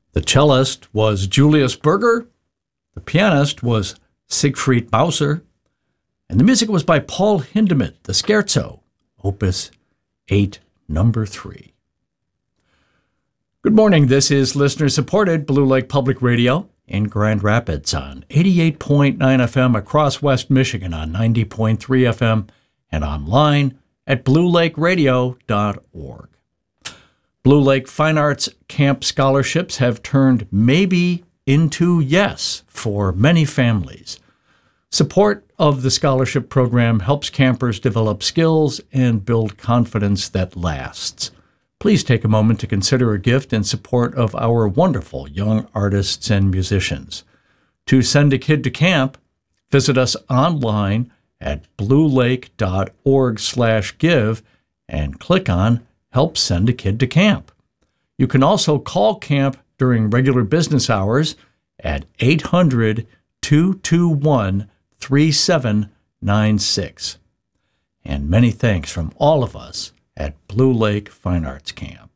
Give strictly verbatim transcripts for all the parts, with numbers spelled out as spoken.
The cellist was Julius Berger. The pianist was Siegfried Mauser. And the music was by Paul Hindemith, the Scherzo, Opus eight, number three. Good morning. This is listener-supported Blue Lake Public Radio in Grand Rapids on eighty-eight point nine F M, across West Michigan on ninety point three F M, and online at blue lake radio dot org. Blue Lake Fine Arts Camp scholarships have turned maybe into yes for many families. Support of the scholarship program helps campers develop skills and build confidence that lasts. Please take a moment to consider a gift in support of our wonderful young artists and musicians. To send a kid to camp, visit us online at blue lake dot org slash give and click on Help Send a Kid to Camp. You can also call camp during regular business hours at eight hundred, two two one, three seven nine six. And many thanks from all of us at Blue Lake Fine Arts Camp.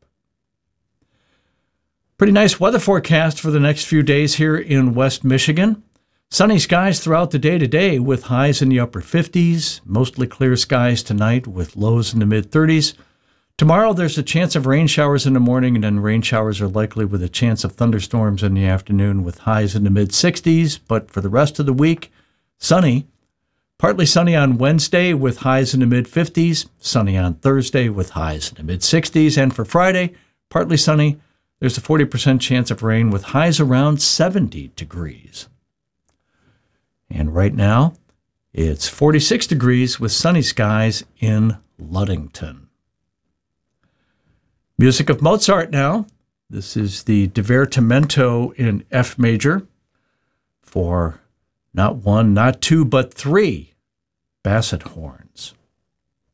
Pretty nice weather forecast for the next few days here in West Michigan. Sunny skies throughout the day today with highs in the upper fifties, mostly clear skies tonight with lows in the mid-thirties. Tomorrow there's a chance of rain showers in the morning, and then rain showers are likely with a chance of thunderstorms in the afternoon with highs in the mid-sixties. But for the rest of the week, sunny. Partly sunny on Wednesday with highs in the mid-fifties. Sunny on Thursday with highs in the mid-sixties. And for Friday, partly sunny. There's a forty percent chance of rain with highs around seventy degrees. And right now, it's forty-six degrees with sunny skies in Ludington. Music of Mozart now. This is the Divertimento in F major for not one, not two, but three Bassett horns.